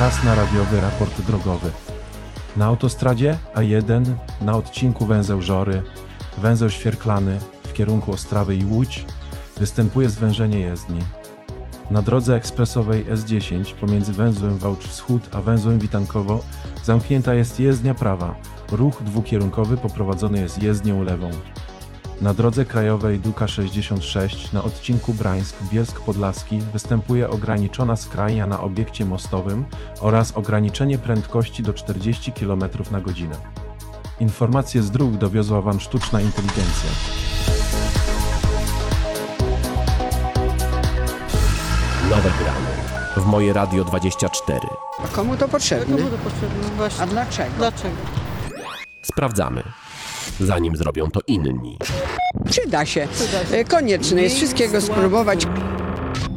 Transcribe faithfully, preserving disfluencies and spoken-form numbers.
Czas na radiowy raport drogowy. Na autostradzie A jeden na odcinku węzeł Żory, węzeł Świerklany w kierunku Ostrawy i Łódź występuje zwężenie jezdni. Na drodze ekspresowej S dziesięć pomiędzy węzłem Wałcz Wschód a węzłem Witankowo zamknięta jest jezdnia prawa. Ruch dwukierunkowy poprowadzony jest jezdnią lewą. Na drodze krajowej Duka sześćdziesiąt sześć na odcinku Brańsk-Bielsk Podlaski występuje ograniczona skrajnia na obiekcie mostowym oraz ograniczenie prędkości do czterdzieści kilometrów na godzinę. Informacje z dróg dowiozła Wam sztuczna inteligencja. Nowe gramy w Moje Radio dwadzieścia cztery. A komu to potrzebne? Komu to potrzebne? Właśnie. A dlaczego? Dlaczego? Sprawdzamy, zanim zrobią to inni. Przyda się. Przyda się. E, Konieczne jest wszystkiego spróbować.